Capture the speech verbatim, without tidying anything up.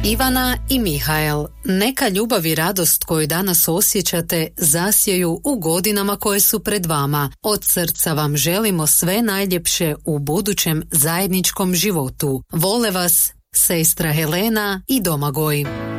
Ivana i Mihael, neka ljubav i radost koju danas osjećate zasjeju u godinama koje su pred vama. Od srca vam želimo sve najljepše u budućem zajedničkom životu. Vole vas sestra Helena i Domagoj.